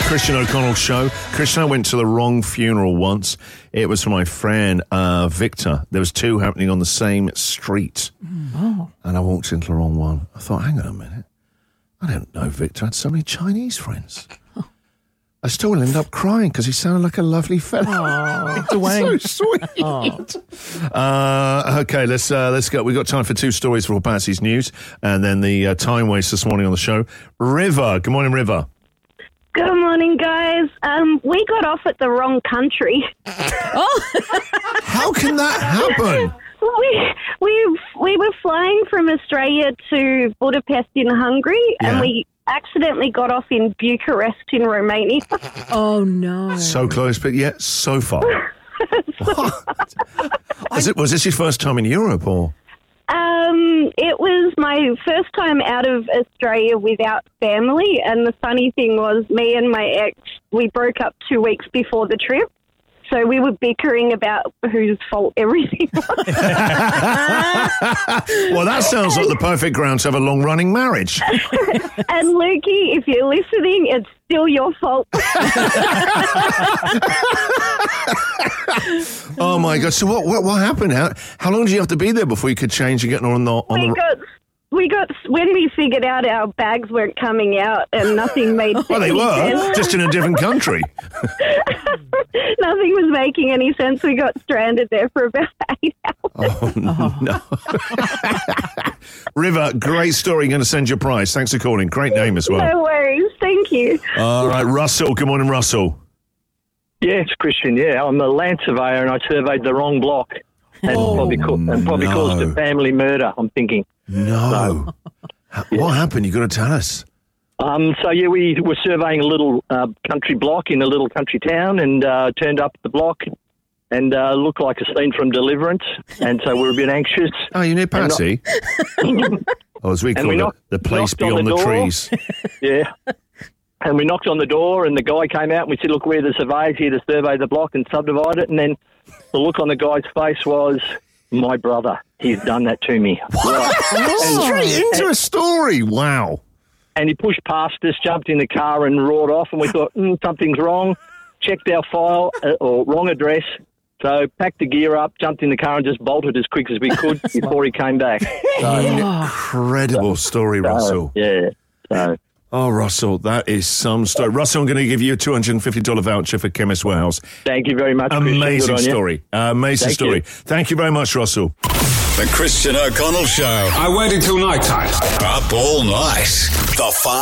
Christian O'Connell Show. Christian, I went to the wrong funeral once. It was for my friend Victor. There was two happening on the same street. Oh. And I walked into the wrong one. I thought, hang on a minute. I don't know Victor. I had so many Chinese friends. I still ended up crying because he sounded like a lovely fellow. Victor Wang. So sweet. Okay, let's go. We've got time for two stories for Patsy's News and then the time waste this morning on the show. River. Good morning, River. Good morning, guys. We got off at the wrong country. How can that happen? We were flying from Australia to Budapest in Hungary, and we accidentally got off in Bucharest in Romania. Oh, no. So close, but yet so far. What? Was this your first time in Europe, or? It was my first time out of Australia without family, and the funny thing was me and my ex, we broke up 2 weeks before the trip. So we were bickering about whose fault everything was. Well, that sounds like the perfect ground to have a long-running marriage. And Lukey, if you're listening, it's still your fault. Oh, my God. So what happened? How long did you have to be there before you could change and get on the... When we figured out our bags weren't coming out and nothing made sense. Well, they were, just in a different country. Nothing was making any sense. We got stranded there for about 8 hours. Oh, no. River, great story. Going to send you a prize. Thanks for calling. Great name as well. No worries. Thank you. All right, Russell. Good morning, Russell. Yeah, it's Christian. Yeah, I'm a land surveyor and I surveyed the wrong block. And probably caused a family murder, I'm thinking. No. What happened? You got to tell us. We were surveying a little country block in a little country town and turned up the block and looked like a scene from Deliverance. And so we were a bit anxious. Oh, you near Patsy? As we call it, the place beyond the trees. Yeah. And we knocked on the door and the guy came out and we said, look, we're the surveyors here to survey the block and subdivide it. And then the look on the guy's face was, my brother, he's done that to me. Straight into a story. Wow. And he pushed past us, jumped in the car and roared off. And we thought, something's wrong. Checked our file, or wrong address. So packed the gear up, jumped in the car and just bolted as quick as we could before he came back. Incredible story, Russell. Yeah. Oh, Russell, that is some story. Russell, I'm going to give you a $250 voucher for Chemist Warehouse. Thank you very much, Amazing story. Amazing Thank story. you. Thank you very much, Russell. The Christian O'Connell Show. I waited till night time. Up all night. The